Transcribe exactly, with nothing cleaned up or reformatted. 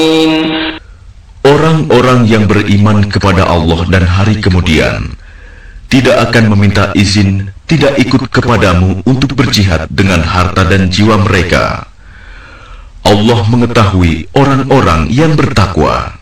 Orang-orang yang beriman kepada Allah dan hari kemudian tidak akan meminta izin, tidak ikut kepadamu untuk berjihad dengan harta dan jiwa mereka. Allah mengetahui orang-orang yang bertakwa.